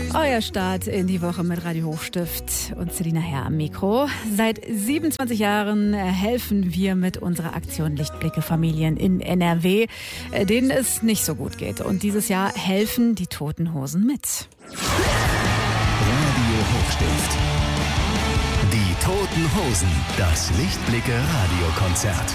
Euer Start in die Woche mit Radio Hochstift und Selina Herr am Mikro. Seit 27 Jahren helfen wir mit unserer Aktion Lichtblicke Familien in NRW, denen es nicht so gut geht. Und dieses Jahr helfen die Toten Hosen mit. Radio Hochstift. Die Toten Hosen, das Lichtblicke Radiokonzert.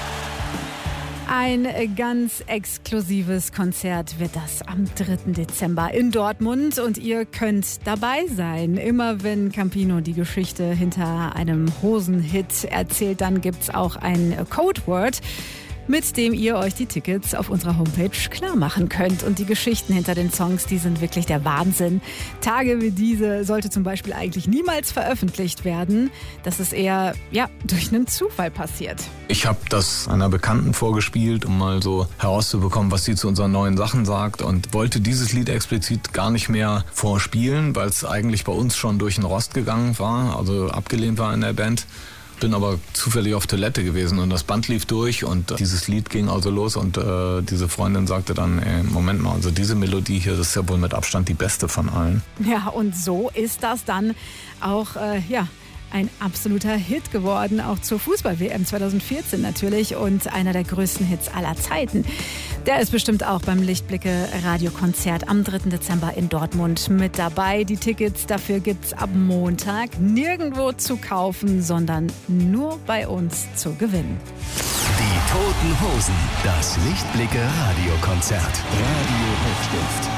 Ein ganz exklusives Konzert wird das am 3. Dezember in Dortmund und ihr könnt dabei sein. Immer wenn Campino die Geschichte hinter einem Hosenhit erzählt, dann gibt's auch ein Codewort, mit dem ihr euch die Tickets auf unserer Homepage klar machen könnt. Und die Geschichten hinter den Songs, die sind wirklich der Wahnsinn. Tage wie diese sollte zum Beispiel eigentlich niemals veröffentlicht werden. Das ist eher, durch einen Zufall passiert. Ich habe das einer Bekannten vorgespielt, um mal so herauszubekommen, was sie zu unseren neuen Sachen sagt, und wollte dieses Lied explizit gar nicht mehr vorspielen, weil es eigentlich bei uns schon durch den Rost gegangen war, also abgelehnt war in der Band. Bin aber zufällig auf Toilette gewesen und das Band lief durch und dieses Lied ging also los und diese Freundin sagte dann, Moment mal, also diese Melodie hier, das ist ja wohl mit Abstand die beste von allen. Ja, und so ist das dann auch, ein absoluter Hit geworden, auch zur Fußball-WM 2014 natürlich und einer der größten Hits aller Zeiten. Der ist bestimmt auch beim Lichtblicke Radiokonzert am 3. Dezember in Dortmund mit dabei. Die Tickets dafür gibt's ab Montag nirgendwo zu kaufen, sondern nur bei uns zu gewinnen. Die Toten Hosen, das Lichtblicke Radiokonzert. Radio Hochstift.